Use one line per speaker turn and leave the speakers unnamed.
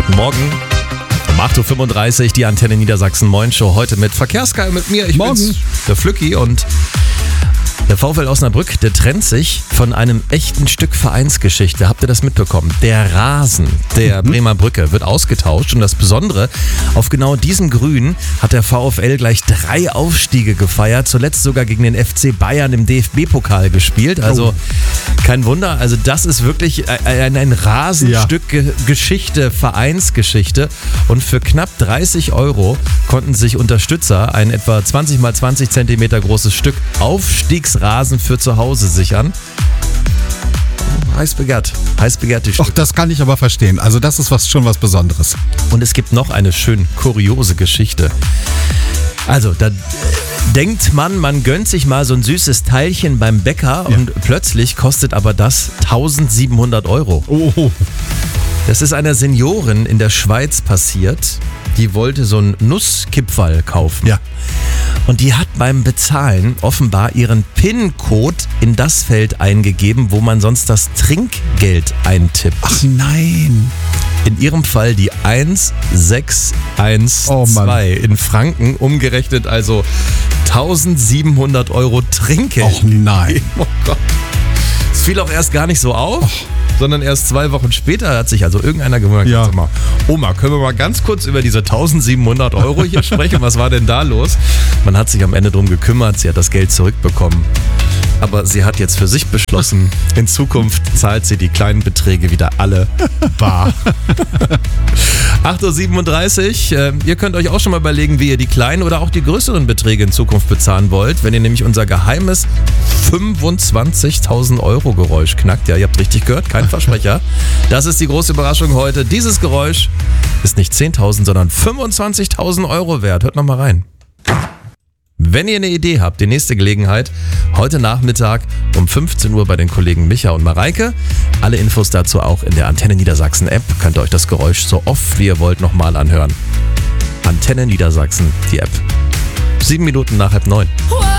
Guten Morgen. Um 8.35 Uhr die Antenne Niedersachsen Moin Show. Heute mit Verkehrsgeil mit mir. Ich bin's, der Flücki, und der VfL Osnabrück, der trennt sich von einem echten Stück Vereinsgeschichte. Habt ihr das mitbekommen? Der Rasen der Bremer Brücke wird ausgetauscht. Und das Besondere, auf genau diesem Grün hat der VfL gleich 3 Aufstiege gefeiert. Zuletzt sogar gegen den FC Bayern im DFB-Pokal gespielt. Also kein Wunder. Also das ist wirklich ein Rasenstück Geschichte, Vereinsgeschichte. Und für knapp 30 € konnten sich Unterstützer ein etwa 20 x 20 Zentimeter großes Stück Aufstiegsrasen für zu Hause sichern. Heiß begehrte Stück.
Ach, das kann ich aber verstehen. Also das ist schon was Besonderes.
Und es gibt noch eine schön kuriose Geschichte. Also, da denkt man gönnt sich mal so ein süßes Teilchen beim Bäcker und plötzlich kostet aber das 1.700 €.
Oh.
Das ist einer Seniorin in der Schweiz passiert. Die wollte so einen Nusskipferl kaufen.
Ja.
Und die hat beim Bezahlen offenbar ihren PIN-Code in das Feld eingegeben, wo man sonst das Trinkgeld eintippt.
Ach nein.
In ihrem Fall die 1612 in Franken, umgerechnet also 1.700 € Trinkgeld.
Ach nein.
Oh Gott. Es fiel auch erst gar nicht so auf, sondern erst 2 Wochen später hat sich also irgendeiner gewundert.
Ja.
Mal, Oma, können wir mal ganz kurz über diese 1.700 € hier sprechen? Was war denn da los? Man hat sich am Ende drum gekümmert, sie hat das Geld zurückbekommen. Aber sie hat jetzt für sich beschlossen, in Zukunft zahlt sie die kleinen Beträge wieder alle bar. 8.37 Uhr. Ihr könnt euch auch schon mal überlegen, wie ihr die kleinen oder auch die größeren Beträge in Zukunft bezahlen wollt. Wenn ihr nämlich unser geheimes 25.000 € Geräusch knackt. Ja, ihr habt richtig gehört, kein Versprecher. Das ist die große Überraschung heute. Dieses Geräusch ist nicht 10.000, sondern 25.000 € wert. Hört noch mal rein. Wenn ihr eine Idee habt, die nächste Gelegenheit, heute Nachmittag um 15 Uhr bei den Kollegen Micha und Mareike. Alle Infos dazu auch in der Antenne Niedersachsen App. Könnt ihr euch das Geräusch so oft wie ihr wollt nochmal anhören. Antenne Niedersachsen, die App. 7 Minuten nach 8:30.